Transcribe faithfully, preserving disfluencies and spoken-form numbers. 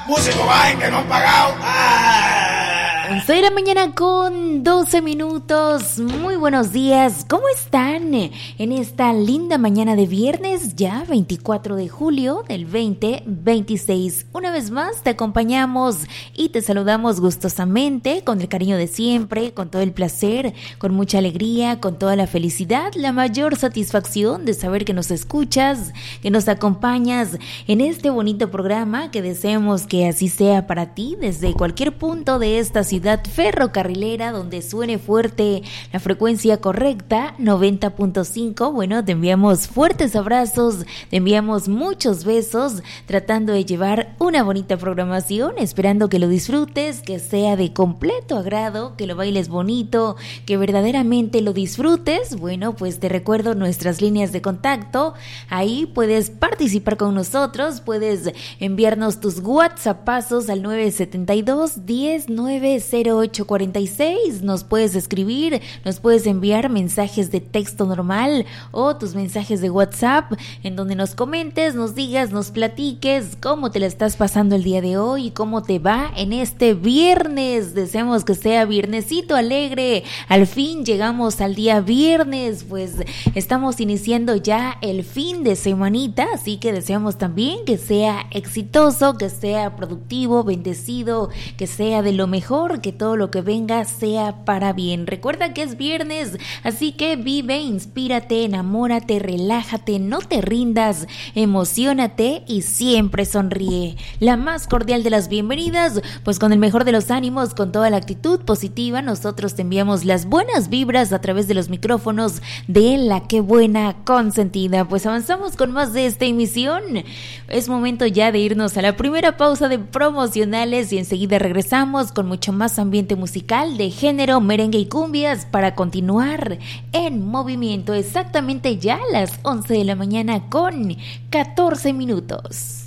músicos bajen que no han pagado. ¡Ah! once de la mañana con doce minutos. Muy buenos días. ¿Cómo están en esta linda mañana de viernes, ya veinticuatro de julio del veinte veintiséis? Una vez más te acompañamos y te saludamos gustosamente, con el cariño de siempre, con todo el placer, con mucha alegría, con toda la felicidad, la mayor satisfacción de saber que nos escuchas, que nos acompañas en este bonito programa, que deseamos que así sea para ti desde cualquier punto de esta ciudad ferrocarrilera, donde suene fuerte la frecuencia correcta, noventa punto cinco. Bueno, te enviamos fuertes abrazos, te enviamos muchos besos, tratando de llevar una bonita programación, esperando que lo disfrutes, que sea de completo agrado, que lo bailes bonito, que verdaderamente lo disfrutes. Bueno, pues te recuerdo nuestras líneas de contacto. Ahí puedes participar con nosotros, puedes enviarnos tus WhatsAppazos al nueve siete dos, diez, nueve cero ocho cuarenta y seis. Nos puedes escribir, nos puedes enviar mensajes de texto normal o tus mensajes de WhatsApp, en donde nos comentes, nos digas, nos platiques cómo te la estás pasando el día de hoy y cómo te va en este viernes. Deseamos que sea viernesito alegre. Al fin llegamos al día viernes, pues estamos iniciando ya el fin de semanita, así que deseamos también que sea exitoso, que sea productivo, bendecido, que sea de lo mejor, que todo lo que venga sea para bien. Recuerda que es viernes, así que vive, inspírate, enamórate, relájate, no te rindas, emociónate y siempre sonríe. La más cordial de las bienvenidas, pues con el mejor de los ánimos, con toda la actitud positiva, nosotros te enviamos las buenas vibras a través de los micrófonos de La Que Buena Consentida. Pues avanzamos con más de esta emisión. Es momento ya de irnos a la primera pausa de promocionales y enseguida regresamos con mucho más ambiente musical de género, merengue y cumbias para continuar en movimiento. Exactamente ya a las once de la mañana con catorce minutos.